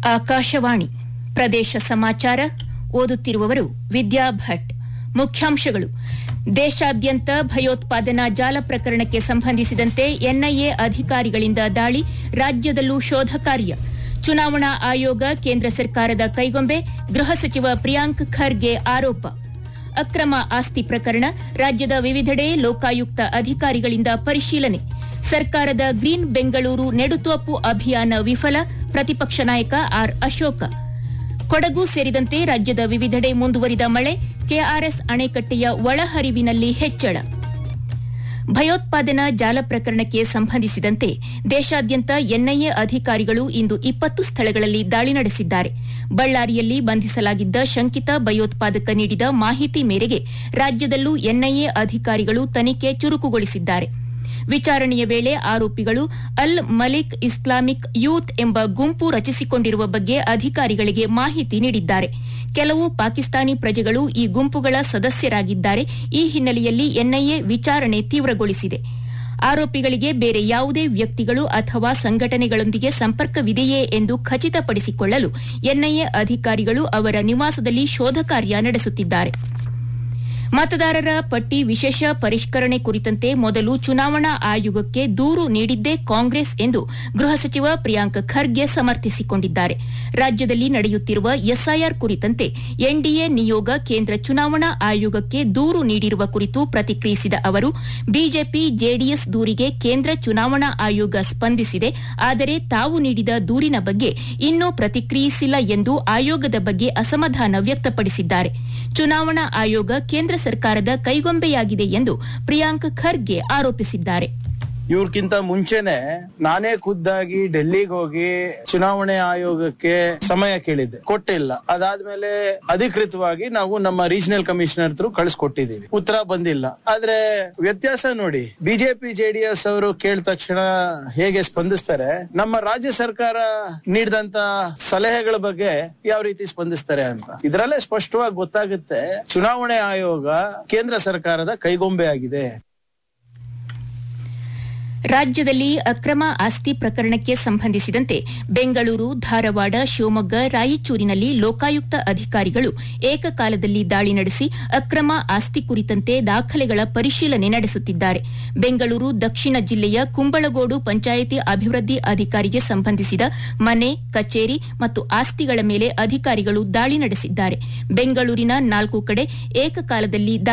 ಆಕಾಶವಾಣಿ ಪ್ರದೇಶ ಸಮಾಚಾರ ಓದುತ್ತಿರುವವರು ವಿದ್ಯಾ ಭಟ್. ಮುಖ್ಯಾಂಶಗಳು: ದೇಶಾದ್ಯಂತ ಭಯೋತ್ಪಾದನಾ ಜಾಲ ಪ್ರಕರಣಕ್ಕೆ ಸಂಬಂಧಿಸಿದಂತೆ ಎನ್ಐಎ ಅಧಿಕಾರಿಗಳಿಂದ ದಾಳಿ, ರಾಜ್ಯದಲ್ಲೂ ಶೋಧ ಕಾರ್ಯ. ಚುನಾವಣಾ ಆಯೋಗ ಕೇಂದ್ರ ಸರ್ಕಾರದ ಕೈಗೊಂಬೆ, ಗೃಹ ಸಚಿವ ಪ್ರಿಯಾಂಕ್ ಖರ್ಗೆ ಆರೋಪ. ಅಕ್ರಮ ಆಸ್ತಿ ಪ್ರಕರಣ, ರಾಜ್ಯದ ವಿವಿಧೆಡೆ ಲೋಕಾಯುಕ್ತ ಅಧಿಕಾರಿಗಳಿಂದ ಪರಿಶೀಲನೆ. ಸರ್ಕಾರದ ಗ್ರೀನ್ ಬೆಂಗಳೂರು ನೆಡುತೋಪು ಅಭಿಯಾನ ವಿಫಲ, ಪ್ರತಿಪಕ್ಷ ನಾಯಕ ಆರ್ ಅಶೋಕ. ಕೊಡಗು ಸೇರಿದಂತೆ ರಾಜ್ಯದ ವಿವಿಧೆಡೆ ಮುಂದುವರಿದ ಮಳೆ, ಕೆಆರ್ಎಸ್ ಅಣೆಕಟ್ಟೆಯ ಒಳಹರಿವಿನಲ್ಲಿ ಹೆಚ್ಚಳ. ಭಯೋತ್ಪಾದನಾ ಜಾಲ ಪ್ರಕರಣಕ್ಕೆ ಸಂಬಂಧಿಸಿದಂತೆ ದೇಶಾದ್ಯಂತ ಎನ್ಐಎ ಅಧಿಕಾರಿಗಳು ಇಂದು 20 ಸ್ಥಳಗಳಲ್ಲಿ ದಾಳಿ ನಡೆಸಿದ್ದಾರೆ. ಬಳ್ಳಾರಿಯಲ್ಲಿ ಬಂಧಿಸಲಾಗಿದ್ದ ಶಂಕಿತ ಭಯೋತ್ಪಾದಕ ನೀಡಿದ ಮಾಹಿತಿ ಮೇರೆಗೆ ರಾಜ್ಯದಲ್ಲೂ ಎನ್ಐಎ ಅಧಿಕಾರಿಗಳು ತನಿಖೆ ಚುರುಕುಗೊಳಿಸಿದ್ದಾರೆ. ವಿಚಾರಣೆಯ ವೇಳೆ ಆರೋಪಿಗಳು ಅಲ್ ಮಲಿಕ್ ಇಸ್ಲಾಮಿಕ್ ಯೂತ್ ಎಂಬ ಗುಂಪು ರಚಿಸಿಕೊಂಡಿರುವ ಬಗ್ಗೆ ಅಧಿಕಾರಿಗಳಿಗೆ ಮಾಹಿತಿ ನೀಡಿದ್ದಾರೆ. ಕೆಲವು ಪಾಕಿಸ್ತಾನಿ ಪ್ರಜೆಗಳು ಈ ಗುಂಪುಗಳ ಸದಸ್ಯರಾಗಿದ್ದಾರೆ. ಈ ಹಿನ್ನೆಲೆಯಲ್ಲಿ ಎನ್ಐಎ ವಿಚಾರಣೆ ತೀವ್ರಗೊಳಿಸಿದೆ. ಆರೋಪಿಗಳಿಗೆ ಬೇರೆ ಯಾವುದೇ ವ್ಯಕ್ತಿಗಳು ಅಥವಾ ಸಂಘಟನೆಗಳೊಂದಿಗೆ ಸಂಪರ್ಕವಿದೆಯೇ ಎಂದು ಖಚಿತಪಡಿಸಿಕೊಳ್ಳಲು ಎನ್ಐಎ ಅಧಿಕಾರಿಗಳು ಅವರ ನಿವಾಸದಲ್ಲಿ ಶೋಧ ಕಾರ್ಯ ನಡೆಸುತ್ತಿದ್ದಾರೆ. ಮತದಾರರ ಪಟ್ಟಿ ವಿಶೇಷ ಪರಿಷ್ಕರಣೆ ಕುರಿತಂತೆ ಮೊದಲು ಚುನಾವಣಾ ಆಯೋಗಕ್ಕೆ ದೂರು ನೀಡಿದ್ದೇ ಕಾಂಗ್ರೆಸ್ ಎಂದು ಗೃಹ ಸಚಿವ ಪ್ರಿಯಾಂಕ್ ಖರ್ಗೆ ಸಮರ್ಥಿಸಿಕೊಂಡಿದ್ದಾರೆ. ರಾಜ್ಯದಲ್ಲಿ ನಡೆಯುತ್ತಿರುವ ಎಸ್ಐಆರ್ ಕುರಿತಂತೆ ಎನ್ಡಿಎ ನಿಯೋಗ ಕೇಂದ್ರ ಚುನಾವಣಾ ಆಯೋಗಕ್ಕೆ ದೂರು ನೀಡಿರುವ ಕುರಿತು ಪ್ರತಿಕ್ರಿಯಿಸಿದ ಅವರು, ಬಿಜೆಪಿ ಜೆಡಿಎಸ್ ದೂರಿಗೆ ಕೇಂದ್ರ ಚುನಾವಣಾ ಆಯೋಗ ಸ್ಪಂದಿಸಿದೆ. ಆದರೆ ತಾವು ನೀಡಿದ ದೂರಿನ ಬಗ್ಗೆ ಇನ್ನೂ ಪ್ರತಿಕ್ರಿಯಿಸಿಲ್ಲ ಎಂದು ಆಯೋಗದ ಬಗ್ಗೆ ಅಸಮಾಧಾನ ವ್ಯಕ್ತಪಡಿಸಿದ್ದಾರೆ. ಚುನಾವಣಾ ಆಯೋಗ ಕೇಂದ್ರ ಸರ್ಕಾರದ ಕೈಗೊಂಬೆಯಾಗಿದೆ ಎಂದು ಪ್ರಿಯಾಂಕ್ ಖರ್ಗೆ ಆರೋಪಿಸಿದ್ದಾರೆ. ಇವ್ರಕ್ಕಿಂತ ಮುಂಚೆನೆ ನಾನೇ ಖುದ್ದಾಗಿ ಡೆಲ್ಲಿಗೆ ಹೋಗಿ ಚುನಾವಣೆ ಆಯೋಗಕ್ಕೆ ಸಮಯ ಕೇಳಿದ್ದೆ, ಕೊಟ್ಟಿಲ್ಲ. ಅದಾದ್ಮೇಲೆ ಅಧಿಕೃತವಾಗಿ ನಾವು ನಮ್ಮ ರೀಜನಲ್ ಕಮಿಷನರ್ ಹತ್ರ ಕಳಿಸ್ಕೊಟ್ಟಿದೀವಿ, ಉತ್ತರ ಬಂದಿಲ್ಲ. ಆದ್ರೆ ವ್ಯತ್ಯಾಸ ನೋಡಿ, ಬಿಜೆಪಿ ಜೆಡಿಎಸ್ ಅವರು ಕೇಳಿದ ತಕ್ಷಣ ಹೇಗೆ ಸ್ಪಂದಿಸ್ತಾರೆ, ನಮ್ಮ ರಾಜ್ಯ ಸರ್ಕಾರ ನೀಡಿದಂತ ಸಲಹೆಗಳ ಬಗ್ಗೆ ಯಾವ ರೀತಿ ಸ್ಪಂದಿಸ್ತಾರೆ ಅಂತ ಇದರಲ್ಲೇ ಸ್ಪಷ್ಟವಾಗಿ ಗೊತ್ತಾಗುತ್ತೆ ಚುನಾವಣೆ ಆಯೋಗ ಕೇಂದ್ರ ಸರ್ಕಾರದ ಕೈಗೊಂಬೆ ಆಗಿದೆ. ರಾಜ್ಯದಲ್ಲಿ ಅಕ್ರಮ ಆಸ್ತಿ ಪ್ರಕರಣಕ್ಕೆ ಸಂಬಂಧಿಸಿದಂತೆ ಬೆಂಗಳೂರು, ಧಾರವಾಡ, ಶಿವಮೊಗ್ಗ, ರಾಯಚೂರಿನಲ್ಲಿ ಲೋಕಾಯುಕ್ತ ಅಧಿಕಾರಿಗಳು ಏಕಕಾಲದಲ್ಲಿ ದಾಳಿ ನಡೆಸಿ ಅಕ್ರಮ ಆಸ್ತಿ ಕುರಿತಂತೆ ದಾಖಲೆಗಳ ಪರಿಶೀಲನೆ ನಡೆಸುತ್ತಿದ್ದಾರೆ. ಬೆಂಗಳೂರು ದಕ್ಷಿಣ ಜಿಲ್ಲೆಯ ಕುಂಬಳಗೋಡು ಪಂಚಾಯಿತಿ ಅಭಿವೃದ್ಧಿ ಅಧಿಕಾರಿಗೆ ಸಂಬಂಧಿಸಿದ ಮನೆ, ಕಚೇರಿ ಮತ್ತು ಆಸ್ತಿಗಳ ಮೇಲೆ ಅಧಿಕಾರಿಗಳು ದಾಳಿ ನಡೆಸಿದ್ದಾರೆ. ಬೆಂಗಳೂರಿನ 4 ಕಡೆ ಏಕಕಾಲದಲ್ಲಿ